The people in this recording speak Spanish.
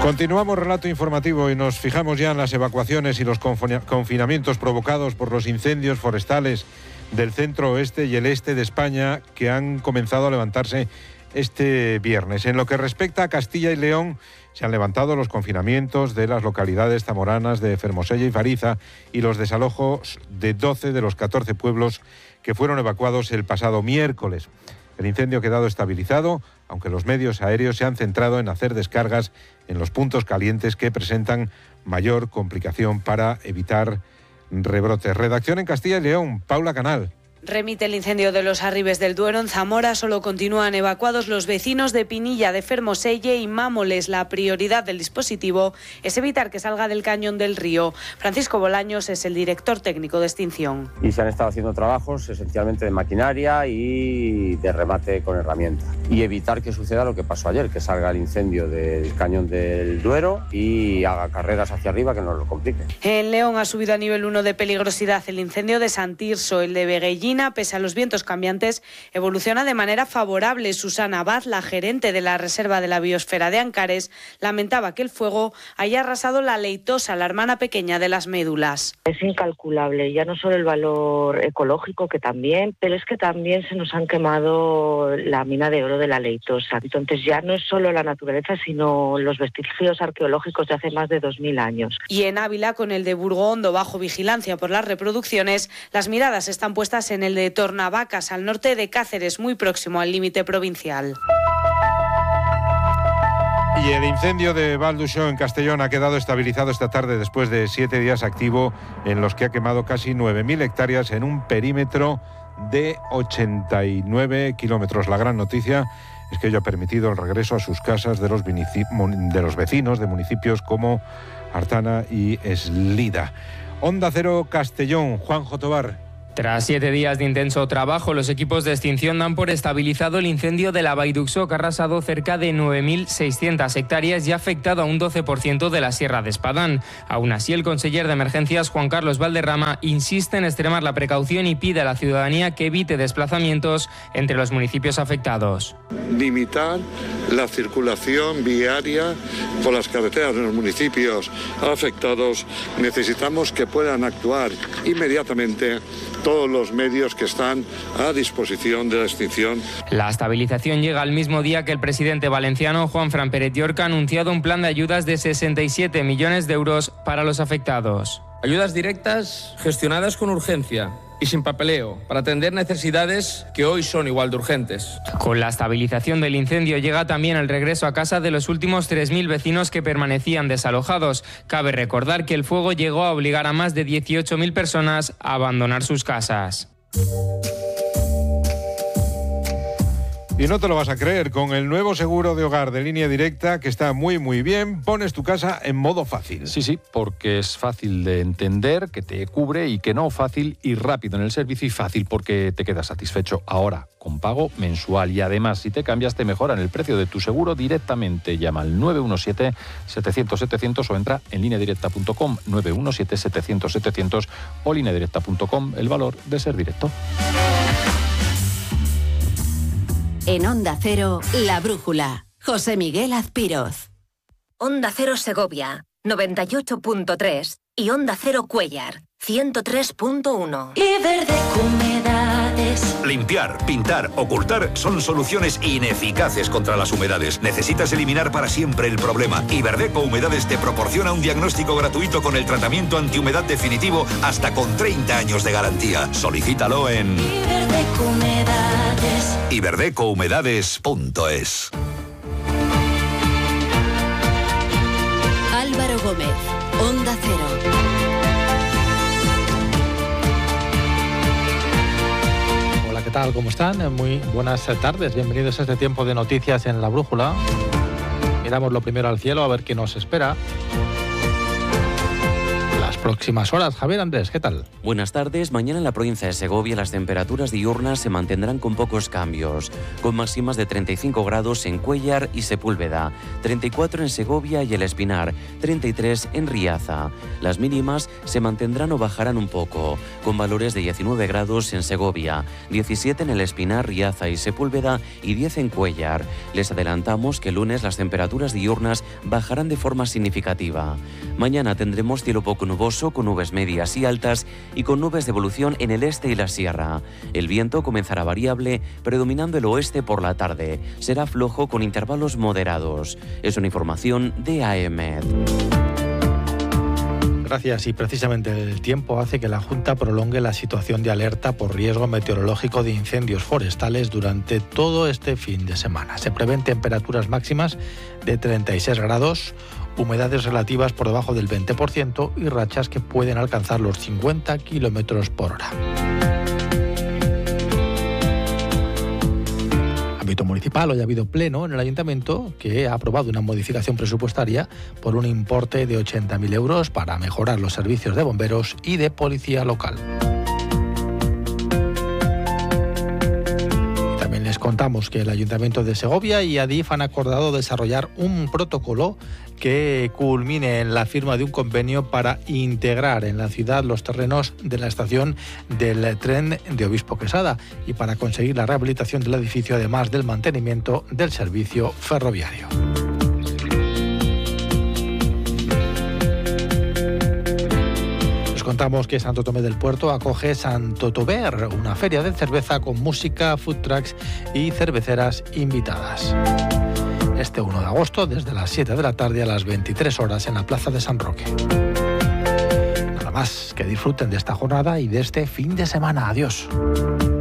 Continuamos relato informativo y nos fijamos ya en las evacuaciones y los confinamientos provocados por los incendios forestales del centro oeste y el este de España que han comenzado a levantarse este viernes. En lo que respecta a Castilla y León, se han levantado los confinamientos de las localidades zamoranas de Fermosella y Fariza y los desalojos de 12 de los 14 pueblos que fueron evacuados el pasado miércoles. El incendio ha quedado estabilizado, aunque los medios aéreos se han centrado en hacer descargas en los puntos calientes que presentan mayor complicación para evitar rebrotes. Redacción en Castilla y León, Paula Canal. Remite el incendio de los Arribes del Duero. En Zamora solo continúan evacuados los vecinos de Pinilla, de Fermoselle y Mámoles. La prioridad del dispositivo es evitar que salga del cañón del río. Francisco Bolaños es el director técnico de extinción. Y se han estado haciendo trabajos esencialmente de maquinaria y de remate con herramienta. Y evitar que suceda lo que pasó ayer, que salga el incendio del cañón del Duero y haga carreras hacia arriba que nos lo complique. En León ha subido a nivel 1 de peligrosidad el incendio de San Tirso, el de Beguellín. Pese a los vientos cambiantes, evoluciona de manera favorable. Susana Abad, la gerente de la Reserva de la Biosfera de Ancares, lamentaba que el fuego haya arrasado la leitosa, la hermana pequeña de las médulas. Es incalculable, ya no solo el valor ecológico, que también, pero es que también se nos han quemado la mina de oro de la leitosa. Entonces ya no es solo la naturaleza, sino los vestigios arqueológicos de hace más de 2000 años. Y en Ávila, con el de Burgondo bajo vigilancia por las reproducciones, las miradas están puestas en el de Tornavacas, al norte de Cáceres, muy próximo al límite provincial. Y el incendio de Val d'Uixó en Castellón ha quedado estabilizado esta tarde después de 7 días activo, en los que ha quemado casi 9.000 hectáreas en un perímetro de 89 kilómetros. La gran noticia es que ello ha permitido el regreso a sus casas de los vecinos de municipios como Artana y Eslida. Onda Cero Castellón, Juanjo Tobar. Tras 7 días de intenso trabajo, los equipos de extinción dan por estabilizado el incendio de la Vall d'Uixó, que ha arrasado cerca de 9.600 hectáreas y ha afectado a un 12% de la Sierra de Espadán. Aún así, el conseller de Emergencias, Juan Carlos Valderrama, insiste en extremar la precaución y pide a la ciudadanía que evite desplazamientos entre los municipios afectados. Limitar la circulación viaria por las carreteras de los municipios afectados. Necesitamos que puedan actuar inmediatamente todos los medios que están a disposición de la extinción. La estabilización llega al mismo día que el presidente valenciano, Juanfran Pérez Llorca, ha anunciado un plan de ayudas de 67 millones de euros para los afectados. Ayudas directas gestionadas con urgencia y sin papeleo, para atender necesidades que hoy son igual de urgentes. Con la estabilización del incendio llega también el regreso a casa de los últimos 3.000 vecinos que permanecían desalojados. Cabe recordar que el fuego llegó a obligar a más de 18.000 personas a abandonar sus casas. Y no te lo vas a creer, con el nuevo seguro de hogar de Línea Directa, que está muy bien, pones tu casa en modo fácil. Sí, porque es fácil de entender, que te cubre, y que no, fácil y rápido en el servicio, y fácil porque te quedas satisfecho ahora con pago mensual. Y además, si te cambias, te mejoran el precio de tu seguro directamente. Llama al 917-700-700 o entra en lineadirecta.com, 917-700-700 o lineadirecta.com, el valor de ser directo. En Onda Cero, La Brújula. José Miguel Azpiroz. Onda Cero Segovia, 98.3 y Onda Cero Cuéllar, 103.1. Iberdeco Humedades. Limpiar, pintar, ocultar son soluciones ineficaces contra las humedades. Necesitas eliminar para siempre el problema. Iberdeco Humedades te proporciona un diagnóstico gratuito con el tratamiento antihumedad definitivo hasta con 30 años de garantía. Solicítalo en Iberdeco Humedades. Iberdecouhumedades.es. Álvaro Gómez, Onda Cero. ¿Qué tal? ¿Cómo están? Muy buenas tardes. Bienvenidos a este tiempo de noticias en La Brújula. Miramos lo primero al cielo a ver qué nos espera. Las próximas horas. Javier Andrés, ¿qué tal? Buenas tardes. Mañana en la provincia de Segovia las temperaturas diurnas se mantendrán con pocos cambios, con máximas de 35 grados en Cuéllar y Sepúlveda, 34 en Segovia y El Espinar, 33 en Riaza. Las mínimas se mantendrán o bajarán un poco, con valores de 19 grados en Segovia, 17 en El Espinar, Riaza y Sepúlveda y 10 en Cuéllar. Les adelantamos que el lunes las temperaturas diurnas bajarán de forma significativa. Mañana tendremos cielo poco nuboso, con nubes medias y altas y con nubes de evolución en el este y la sierra. El viento comenzará variable, predominando el oeste por la tarde. Será flojo con intervalos moderados. Es una información de AEMET. Gracias. Y precisamente el tiempo hace que la Junta prolongue la situación de alerta por riesgo meteorológico de incendios forestales durante todo este fin de semana. Se prevén temperaturas máximas de 36 grados, humedades relativas por debajo del 20% y rachas que pueden alcanzar los 50 kilómetros por hora. Ámbito municipal, hoy ha habido pleno en el Ayuntamiento que ha aprobado una modificación presupuestaria por un importe de 80.000 euros para mejorar los servicios de bomberos y de policía local. También les contamos que el Ayuntamiento de Segovia y Adif han acordado desarrollar un protocolo que culmine en la firma de un convenio para integrar en la ciudad los terrenos de la estación del tren de Obispo Quesada y para conseguir la rehabilitación del edificio, además del mantenimiento del servicio ferroviario. Contamos que Santo Tomé del Puerto acoge Santo Tober, una feria de cerveza con música, food trucks y cerveceras invitadas. Este 1 de agosto, desde las 7 de la tarde a las 23 horas en la Plaza de San Roque. Nada más, que disfruten de esta jornada y de este fin de semana. Adiós.